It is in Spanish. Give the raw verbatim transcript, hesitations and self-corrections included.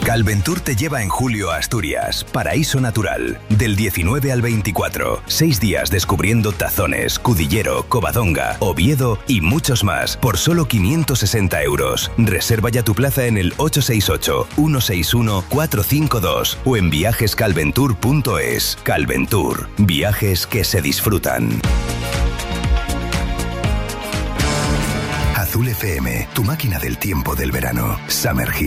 Calventur te lleva en julio a Asturias, paraíso natural, del diecinueve al veinticuatro. Seis días descubriendo Tazones, Cudillero, Covadonga, Oviedo y muchos más por solo quinientos sesenta euros. Reserva ya tu plaza en el ocho seis ocho, uno seis uno, cuatro cinco dos o en viajes calventur punto es. Calventur, viajes que se disfrutan. Azul F M, tu máquina del tiempo del verano. Summer Hit.